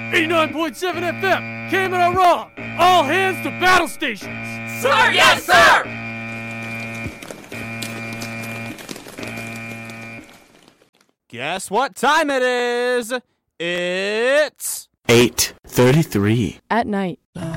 89.7 FM, Kamina Raw. All hands to battle stations. Sir, yes, sir! Guess what time it is? It's 8:33. At night.